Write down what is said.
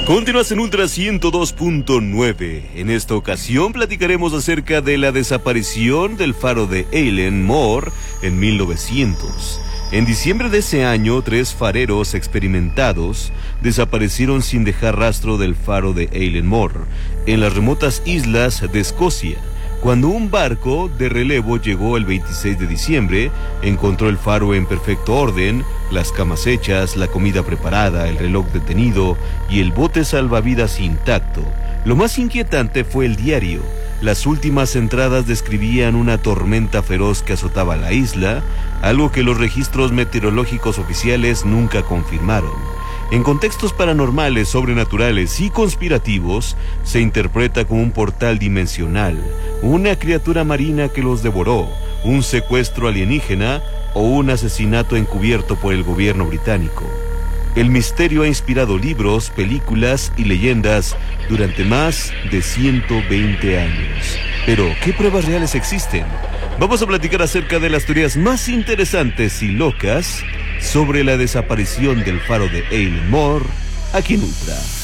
Continúas en Ultra 102.9. En esta ocasión platicaremos acerca de la desaparición del faro de Eilean Mor en 1900. En diciembre de ese año, 3 fareros experimentados desaparecieron sin dejar rastro del faro de Eilean Mor en las remotas islas de Escocia. Cuando un barco de relevo llegó el 26 de diciembre, encontró el faro en perfecto orden, las camas hechas, la comida preparada, el reloj detenido y el bote salvavidas intacto. Lo más inquietante fue el diario. Las últimas entradas describían una tormenta feroz que azotaba la isla, algo que los registros meteorológicos oficiales nunca confirmaron. En contextos paranormales, sobrenaturales y conspirativos, se interpreta como un portal dimensional, una criatura marina que los devoró, un secuestro alienígena o un asesinato encubierto por el gobierno británico. El misterio ha inspirado libros, películas y leyendas durante más de 120 años. Pero, ¿qué pruebas reales existen? Vamos a platicar acerca de las teorías más interesantes y locas sobre la desaparición del faro de Eilean Mor aquí en Ultra.